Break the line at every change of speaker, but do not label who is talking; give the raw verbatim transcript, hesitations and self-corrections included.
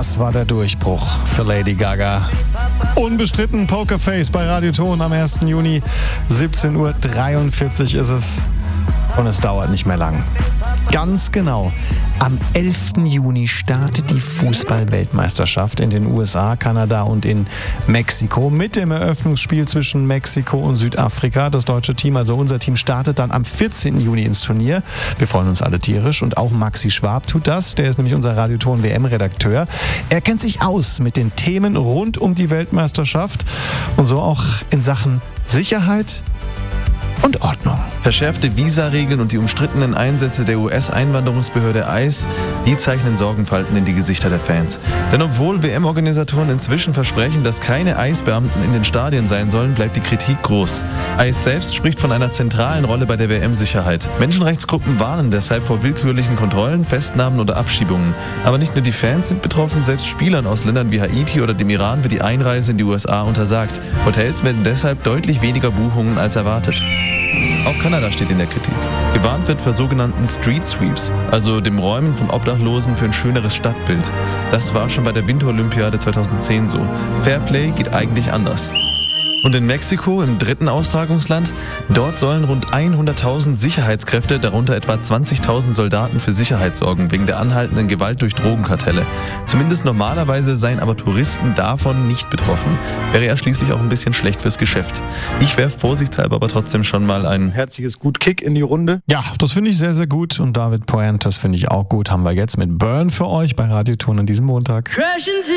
Das war der Durchbruch für Lady Gaga. Unbestritten Pokerface bei Radio Ton am ersten Juni. siebzehn Uhr dreiundvierzig ist es. Und es dauert nicht mehr lang. Ganz genau. Am elften Juni startet die Fußball-Weltmeisterschaft in den U S A, Kanada und in Mexiko mit dem Eröffnungsspiel zwischen Mexiko und Südafrika. Das deutsche Team, also unser Team, startet dann am vierzehnten Juni ins Turnier. Wir freuen uns alle tierisch und auch Maxi Schwab tut das. Der ist nämlich unser Radio Ton W M-Redakteur. Er kennt sich aus mit den Themen rund um die Weltmeisterschaft und so auch in Sachen Sicherheit und Ordnung.
Verschärfte Visaregeln und die umstrittenen Einsätze der U S-Einwanderungsbehörde I C E, die zeichnen Sorgenfalten in die Gesichter der Fans. Denn obwohl W M-Organisatoren inzwischen versprechen, dass keine I C E-Beamten in den Stadien sein sollen, bleibt die Kritik groß. I C E selbst spricht von einer zentralen Rolle bei der W M-Sicherheit. Menschenrechtsgruppen warnen deshalb vor willkürlichen Kontrollen, Festnahmen oder Abschiebungen. Aber nicht nur die Fans sind betroffen, selbst Spielern aus Ländern wie Haiti oder dem Iran wird die Einreise in die U S A untersagt. Hotels melden deshalb deutlich weniger Buchungen als erwartet. Auch Kanada steht in der Kritik. Gewarnt wird vor sogenannten Street Sweeps, also dem Räumen von Obdachlosen für ein schöneres Stadtbild. Das war schon bei der Winterolympiade zweitausendzehn so. Fairplay geht eigentlich anders. Und in Mexiko, im dritten Austragungsland, dort sollen rund hunderttausend Sicherheitskräfte, darunter etwa zwanzigtausend Soldaten für Sicherheit sorgen, wegen der anhaltenden Gewalt durch Drogenkartelle. Zumindest normalerweise seien aber Touristen davon nicht betroffen. Wäre ja schließlich auch ein bisschen schlecht fürs Geschäft. Ich werfe vorsichtshalber aber trotzdem schon mal ein
herzliches Gut-Kick in die Runde.
Ja, das finde ich sehr, sehr gut. Und David Poent, das finde ich auch gut. Haben wir jetzt mit Burn für euch bei Radio Ton an diesem Montag.